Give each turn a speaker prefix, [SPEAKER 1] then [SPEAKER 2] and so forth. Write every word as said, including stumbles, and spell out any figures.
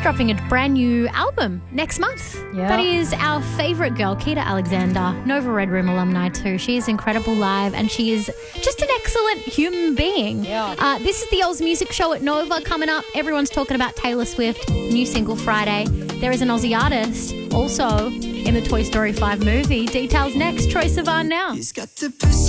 [SPEAKER 1] dropping a brand new album next month.
[SPEAKER 2] Yeah.
[SPEAKER 1] That is our favourite girl, Keita Alexander, Nova Red Room alumni too. She is incredible live and she is just an excellent human being.
[SPEAKER 2] Yeah.
[SPEAKER 1] Uh, this is the Oz Music Show at Nova coming up. Everyone's talking about Taylor Swift, new single Friday. There is an Aussie artist also in the Toy Story five movie. Details next. Troye Sivan now.
[SPEAKER 3] He's got the